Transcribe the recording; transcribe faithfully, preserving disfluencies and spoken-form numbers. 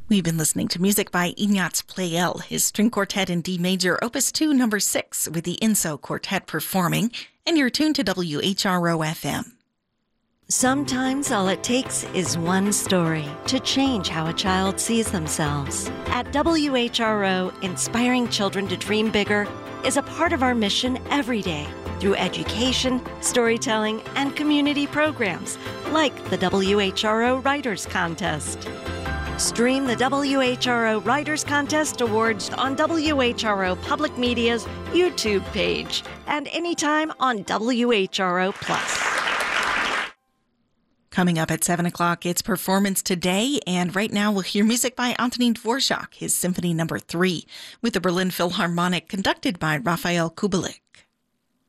We've been listening to music by Ignaz Pleyel, his string quartet in D major, opus two, number six, with the Inso Quartet performing, and you're tuned to W H R O F M. Sometimes all it takes is one story to change how a child sees themselves. At W H R O, inspiring children to dream bigger is a part of our mission every day through education, storytelling, and community programs like the W H R O Writers Contest. Stream the W H R O Writers Contest Awards on W H R O Public Media's YouTube page and anytime on W H R O Plus. Coming up at seven o'clock, it's Performance Today, and right now we'll hear music by Antonin Dvorak, his Symphony Number three, with the Berlin Philharmonic conducted by Raphael Kubelik.